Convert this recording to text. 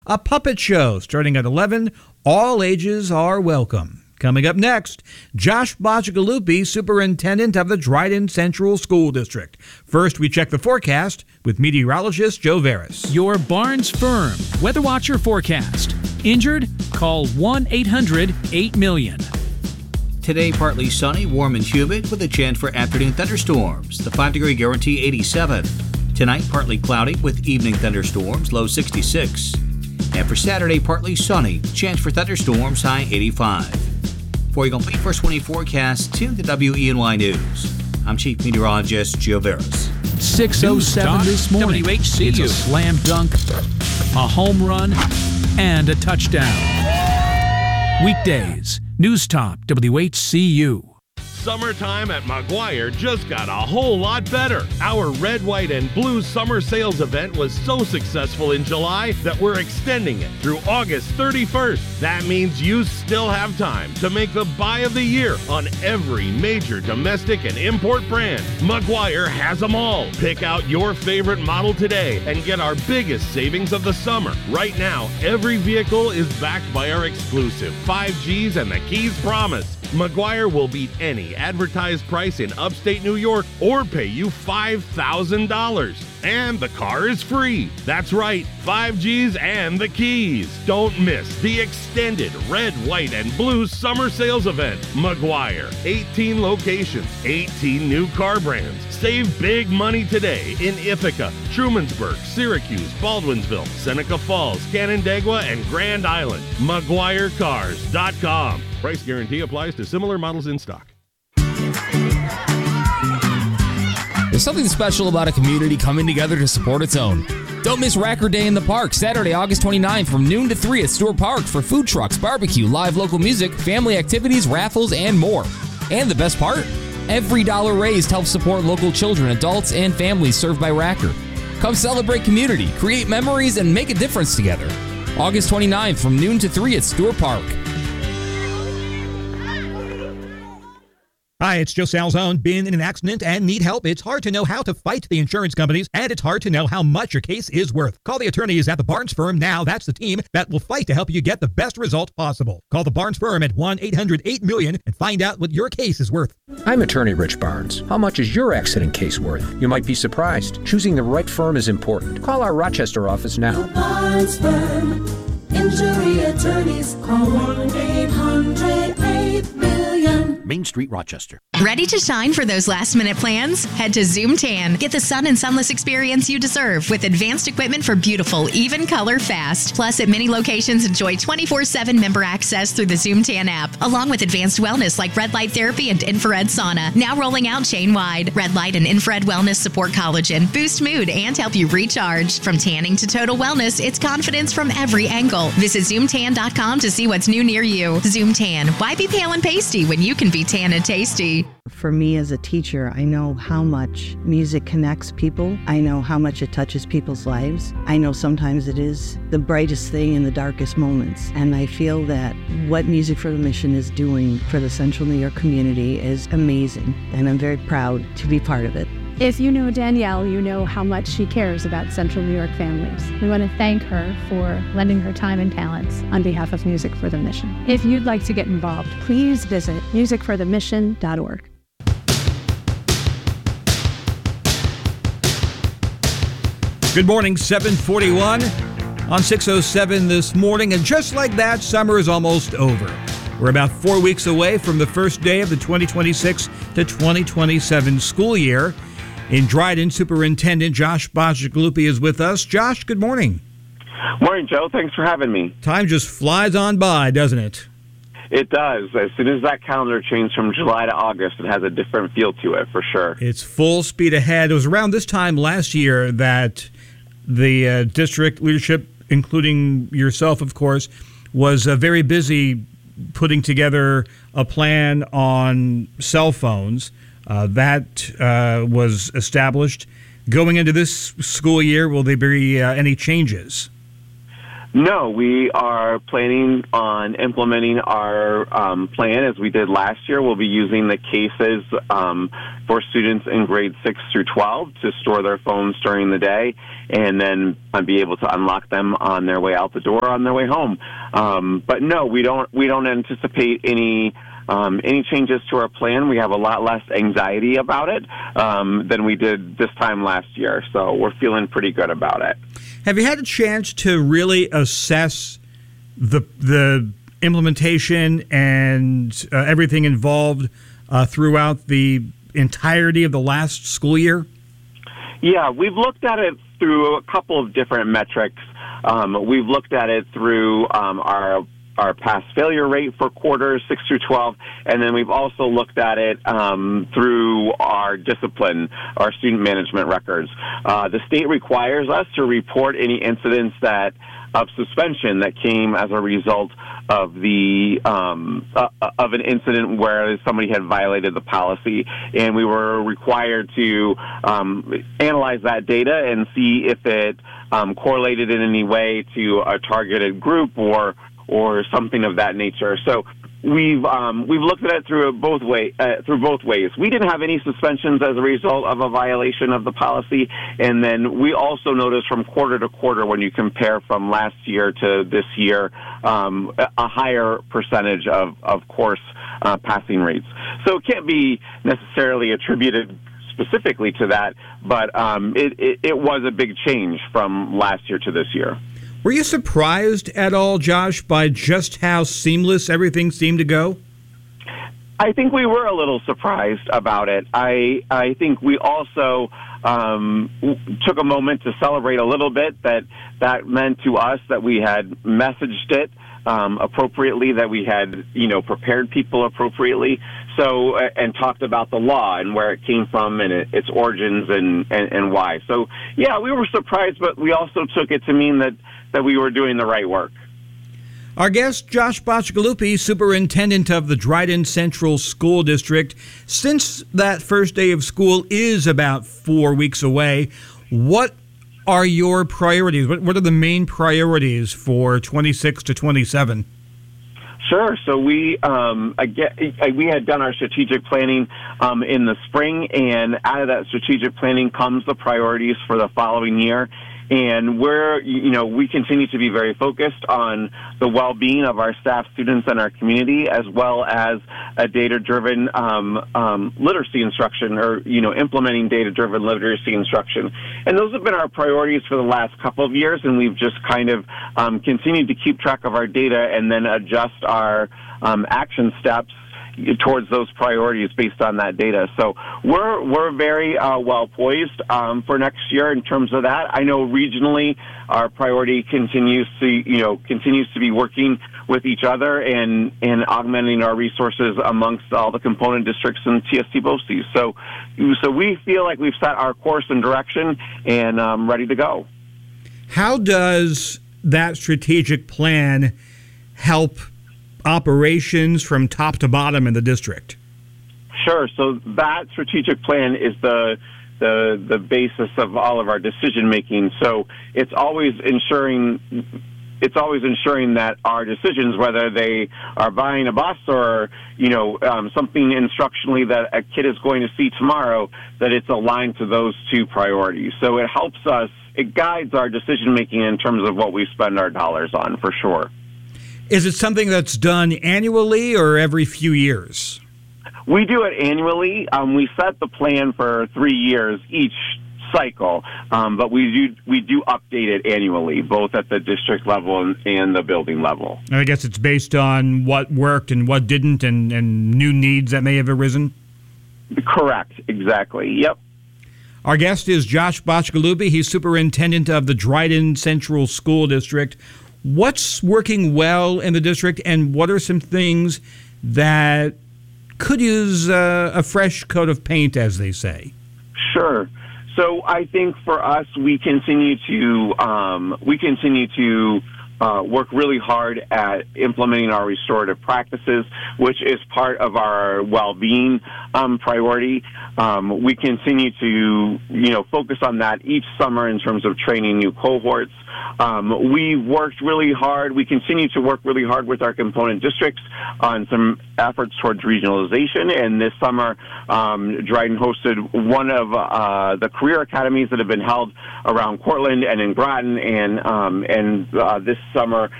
A puppet show starting at 11. All ages are welcome. Coming up next, Josh Bacigalupi, Superintendent of the Dryden Central School District. First, we check the forecast with meteorologist Joe Veras. Your Barnes Firm Weather Watcher forecast. Injured? Call 1-800-8-million. Today, partly sunny, warm and humid with a chance for afternoon thunderstorms. The 5-degree guarantee 87. Tonight, partly cloudy with evening thunderstorms, low 66. And for Saturday, partly sunny, chance for thunderstorms, high 85. For your complete first 20 forecast, tune to WENY News. I'm Chief Meteorologist Joe Veras. 6:07 this morning. WHCU. It's a slam dunk, a home run, and a touchdown. Weekdays, News Top, WHCU. Summertime at Maguire just got a whole lot better. Our red, white, and blue summer sales event was so successful in July that we're extending it through August 31st. That means you still have time to make the buy of the year on every major domestic and import brand. Maguire has them all. Pick out your favorite model today and get our biggest savings of the summer. Right now, every vehicle is backed by our exclusive 5Gs and the Keys Promise. Maguire will beat any advertised price in upstate New York or pay you $5,000. And the car is free. That's right, 5Gs and the keys. Don't miss the extended red, white, and blue summer sales event. Maguire, 18 locations, 18 new car brands. Save big money today in Ithaca, Trumansburg, Syracuse, Baldwinsville, Seneca Falls, Canandaigua, and Grand Island. MaguireCars.com. Price guarantee applies to similar models in stock. There's something special about a community coming together to support its own. Don't miss Racker Day in the Park, Saturday, August 29th from noon to 3 at Stewart Park for food trucks, barbecue, live local music, family activities, raffles, and more. And the best part? Every dollar raised helps support local children, adults, and families served by Racker. Come celebrate community, create memories, and make a difference together. August 29th from noon to 3 at Stewart Park. Hi, it's Joe Salzone. Been in an accident and need help? It's hard to know how to fight the insurance companies, and it's hard to know how much your case is worth. Call the attorneys at the Barnes Firm now. That's the team that will fight to help you get the best result possible. Call the Barnes Firm at 1-800-8-million and find out what your case is worth. I'm attorney Rich Barnes. How much is your accident case worth? You might be surprised. Choosing the right firm is important. Call our Rochester office now. The Barnes Firm. Injury attorneys. Call 1-800-8-million. Main Street, Rochester. Ready to shine for those last-minute plans? Head to Zoom Tan. Get the sun and sunless experience you deserve with advanced equipment for beautiful, even color fast. Plus, at many locations, enjoy 24/7 member access through the Zoom Tan app, along with advanced wellness like red light therapy and infrared sauna. Now rolling out chain-wide. Red light and infrared wellness support collagen, boost mood, and help you recharge. From tanning to total wellness, it's confidence from every angle. Visit ZoomTan.com to see what's new near you. Zoom Tan. Why be pale and pasty when you can be tan and tasty? For me as a teacher, I know how much music connects people. I know how much it touches people's lives. I know sometimes it is the brightest thing in the darkest moments. And I feel that what Music for the Mission is doing for the Central New York community is amazing. And I'm very proud to be part of it. If you know Danielle, you know how much she cares about Central New York families. We want to thank her for lending her time and talents on behalf of Music for the Mission. If you'd like to get involved, please visit musicforthemission.org. Good morning, 7:41 on 6:07 this morning. And just like that, summer is almost over. We're about 4 weeks away from the first day of the 2026 to 2027 school year. In Dryden, Superintendent Josh Bacigalupi is with us. Josh, good morning. Morning, Joe. Thanks for having me. Time just flies on by, doesn't it? It does. As soon as that calendar changed from July to August, it has a different feel to it, for sure. It's full speed ahead. It was around this time last year that the district leadership, including yourself, of course, was very busy putting together a plan on cell phones. That was established. Going into this school year, will there be any changes? No, we are planning on implementing our plan as we did last year. We'll be using the cases for students in grades 6 through 12 to store their phones during the day and then be able to unlock them on their way out the door, on their way home. But no, we don't anticipate any changes to our plan. We have a lot less anxiety about it than we did this time last year, so we're feeling pretty good about it. Have you had a chance to really assess the implementation and everything involved throughout the entirety of the last school year? Yeah, we've looked at it through a couple of different metrics. We've looked at it through our pass failure rate for quarters 6 through 12, and then we've also looked at it through our discipline, our student management records. The state requires us to report any incidents of suspension that came as a result of of an incident where somebody had violated the policy, and we were required to analyze that data and see if it correlated in any way to a targeted group or something of that nature. So we've looked at it through both ways. We didn't have any suspensions as a result of a violation of the policy, and then we also noticed from quarter to quarter, when you compare from last year to this year, a higher percentage of course passing rates. So it can't be necessarily attributed specifically to that, but it was a big change from last year to this year. Were you surprised at all, Josh, by just how seamless everything seemed to go? I think we were a little surprised about it. I think we also took a moment to celebrate a little bit that meant to us that we had messaged it appropriately, that we had, prepared people appropriately. So, and talked about the law and where it came from and its origins and why. So, yeah, we were surprised, but we also took it to mean that we were doing the right work. Our guest, Josh Bacigalupi, superintendent of the Dryden Central School District. Since that first day of school is about 4 weeks away, what are your priorities? What are the main priorities for 26 to 27? Sure. So we had done our strategic planning in the spring, and out of that strategic planning comes the priorities for the following year. And we continue to be very focused on the well-being of our staff, students, and our community, as well as a data-driven literacy instruction, or implementing data-driven literacy instruction. And those have been our priorities for the last couple of years, and we've just kind of continued to keep track of our data and then adjust our action steps towards those priorities based on that data. So we're very well poised for next year in terms of that. I know regionally our priority continues to be working with each other and augmenting our resources amongst all the component districts in TST BOCES. So we feel like we've set our course and direction and ready to go. How does that strategic plan help operations from top to bottom in the district? Sure. So that strategic plan is the basis of all of our decision making. So it's always ensuring that our decisions, whether they are buying a bus or something instructionally that a kid is going to see tomorrow, that it's aligned to those two priorities. So it helps us. It guides our decision making in terms of what we spend our dollars on, for sure. Is it something that's done annually or every few years? We do it annually. We set the plan for 3 years each cycle, but we do update it annually, both at the district level and the building level. I guess it's based on what worked and what didn't, and new needs that may have arisen? Correct. Exactly. Yep. Our guest is Josh Bacigalupi. He's superintendent of the Dryden Central School District. What's working well in the district, and what are some things that could use a fresh coat of paint, as they say? Sure. So I think for us, we continue to work really hard at implementing our restorative practices, which is part of our well-being priority. We continue to, focus on that each summer in terms of training new cohorts. We worked really hard. We continue to work really hard with our component districts on some efforts towards regionalization. And this summer, Dryden hosted one of the career academies that have been held around Cortland and in Groton. And this summer,